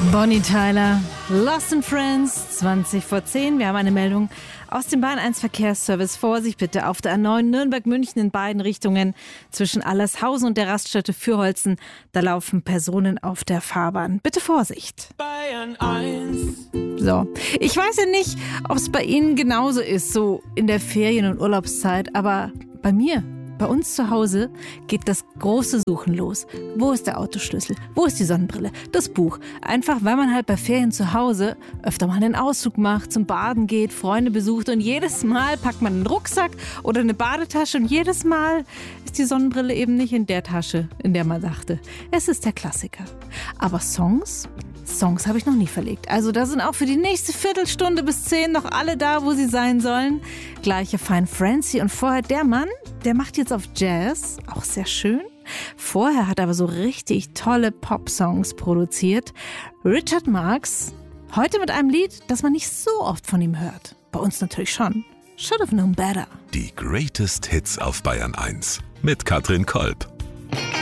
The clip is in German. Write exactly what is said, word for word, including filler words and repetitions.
Bonnie Tyler, Lost in Friends, zwanzig vor zehn. Wir haben eine Meldung aus dem Bahn eins Verkehrsservice. Vorsicht bitte auf der A neun Nürnberg-München in beiden Richtungen zwischen Allershausen und der Raststätte Fürholzen. Da laufen Personen auf der Fahrbahn. Bitte Vorsicht. Bayern eins. So, ich weiß ja nicht, ob es bei Ihnen genauso ist, so in der Ferien- und Urlaubszeit, aber bei mir, bei uns zu Hause geht das große Suchen los. Wo ist der Autoschlüssel? Wo ist die Sonnenbrille? Das Buch. Einfach, weil man halt bei Ferien zu Hause öfter mal einen Ausflug macht, zum Baden geht, Freunde besucht und jedes Mal packt man einen Rucksack oder eine Badetasche und jedes Mal ist die Sonnenbrille eben nicht in der Tasche, in der man dachte. Es ist der Klassiker. Aber Songs? Songs habe ich noch nie verlegt. Also da sind auch für die nächste Viertelstunde bis zehn noch alle da, wo sie sein sollen. Gleiche Fine Francie und vorher der Mann, der macht jetzt auf Jazz, auch sehr schön. Vorher hat er aber so richtig tolle Pop-Songs produziert. Richard Marx, heute mit einem Lied, das man nicht so oft von ihm hört. Bei uns natürlich schon. Should have known better. Die Greatest Hits auf Bayern eins mit Katrin Kolb.